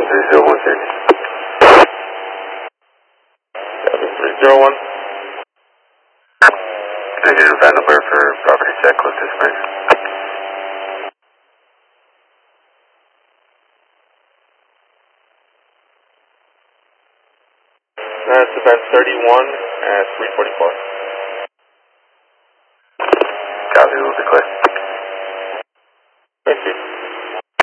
3016. Copy 301. Negative, van number for property check, close to Springs. That's event 31 at 344.